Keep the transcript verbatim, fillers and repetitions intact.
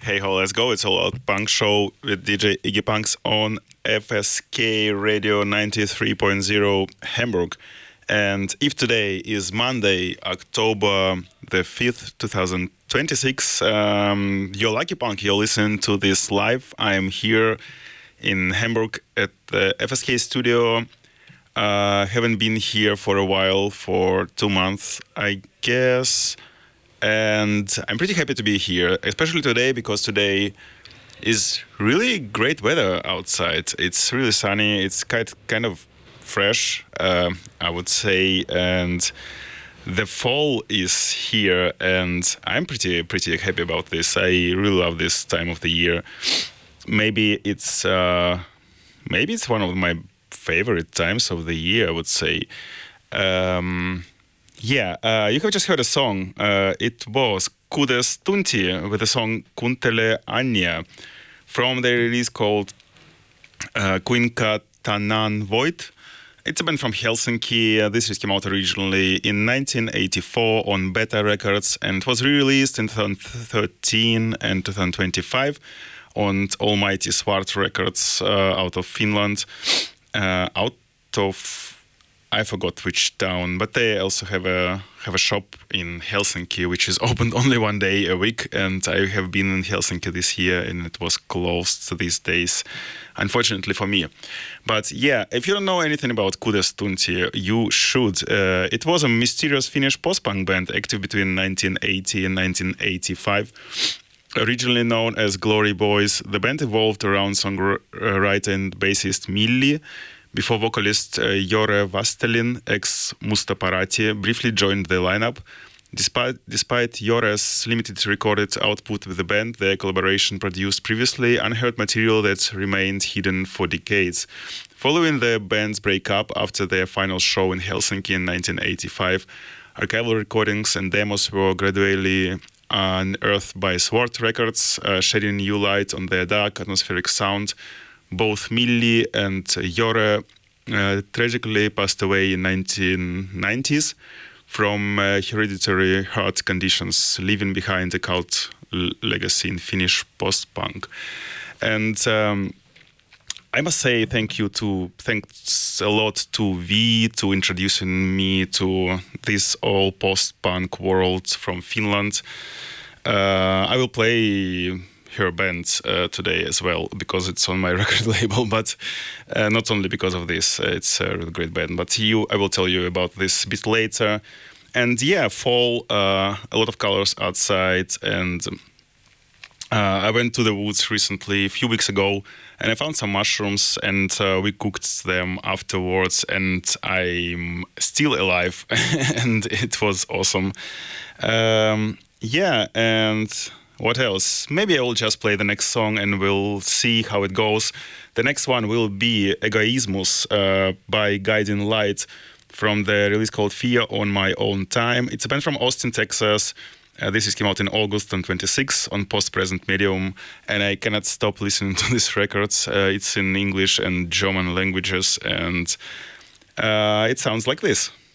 Hey ho, let's go. It's All Out Punk Show with D J Iggy Punks on F S K Radio ninety-three point zero Hamburg. And if today is Monday, October the fifth, twenty twenty-six, um, you're lucky punk, you're listening to this live. I'm here in Hamburg at the F S K studio. Uh, haven't been here for a while, for two months, I guess. And I'm pretty happy to be here, especially today, because today is really great weather outside. It's really sunny. It's kind kind of fresh, uh, I would say, and the fall is here, and I'm pretty pretty happy about this. I really love this time of the year. Maybe it's uh, maybe it's one of my favorite times of the year, I would say. Um, Yeah, uh, you have just heard a song. Uh, it was Kudes Tunti with the song Kuntele Anja from the release called uh, Kuinka Tanan Voit. It's a band from Helsinki. Uh, this came out originally in nineteen eighty-four on Beta Records and was re-released in twenty thirteen and twenty twenty-five on Almighty Swart Records uh, out of Finland. Uh, out of I forgot which town, but they also have a have a shop in Helsinki, which is opened only one day a week. And I have been in Helsinki this year, and it was closed these days, unfortunately for me. But yeah, if you don't know anything about Kudes Tunti, you should. Uh, it was a mysterious Finnish post-punk band active between nineteen eighty and nineteen eighty-five. Originally known as Glory Boys, the band evolved around songwriter and bassist Milli, before vocalist uh, Jore Vastelin, ex-Musta Parati, briefly joined the lineup. Despite despite Jore's limited recorded output with the band, their collaboration produced previously unheard material that remained hidden for decades. Following the band's breakup after their final show in Helsinki in nineteen eighty-five, archival recordings and demos were gradually unearthed by Swart Records, uh, shedding new light on their dark atmospheric sound. Both Milli and Jore uh, tragically passed away in nineteen nineties from uh, hereditary heart conditions, leaving behind a cult l- legacy in Finnish post-punk. And um, I must say thank you to thanks a lot to V to introducing me to this all post-punk world from Finland. Uh, I will play her band uh, today as well, because it's on my record label, but uh, not only because of this. Uh, it's a really great band, but you, I will tell you about this a bit later. And yeah, fall, uh, a lot of colors outside, and uh, I went to the woods recently, a few weeks ago, and I found some mushrooms, and uh, we cooked them afterwards, and I'm still alive, and it was awesome. Um, yeah, and what else? Maybe I will just play the next song and we'll see how it goes. The next one will be Egoismus uh, by Guiding Light from the release called Fear on My Own Time. It's a band from Austin, Texas. Uh, this is came out in August twenty-sixth on Post-Present Medium, and I cannot stop listening to these records. Uh, it's in English and German languages, and uh, it sounds like this.